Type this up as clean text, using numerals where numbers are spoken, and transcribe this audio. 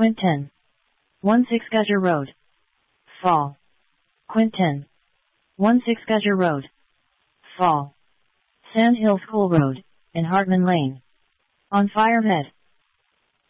Quint 10. 16 Guzzer Road. Fall. Quint 10. 16 Guzzer Road. Fall. Sand Hill School Road, and Hartman Lane. On Firehead.